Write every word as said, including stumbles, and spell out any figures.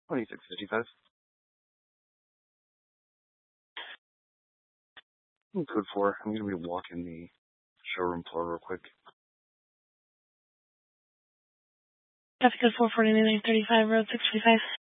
twenty-six fifty-five. Code four. I'm going to be walking the showroom floor real quick. Traffic code four forty-nine thirty-five, road six forty-five.